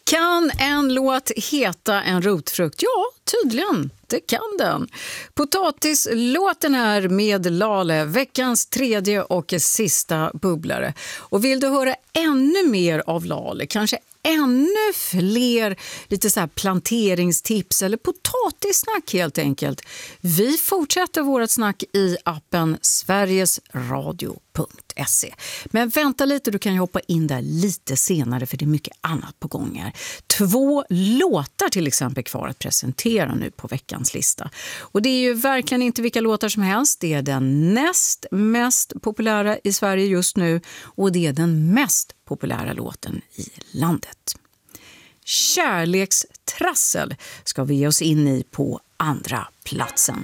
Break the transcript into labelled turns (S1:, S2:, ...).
S1: Kan en låt heta en rotfrukt? Ja, tydligen. Det kan den. Potatislåten är med Lale, veckans tredje och sista bubblare. Och vill du höra ännu mer av Lale, kanske ännu fler lite så här planteringstips eller potatissnack helt enkelt. Vi fortsätter vårt snack i appen sverigesradio.se. Men vänta lite, du kan ju hoppa in där lite senare för det är mycket annat på gång här. 2 låtar till exempel kvar att presentera nu på veckans lista. Och det är ju verkligen inte vilka låtar som helst. Det är den näst mest populära i Sverige just nu och det är den mest populära låten i landet. Kärlekstrassel ska vi ge oss in i på andra platsen.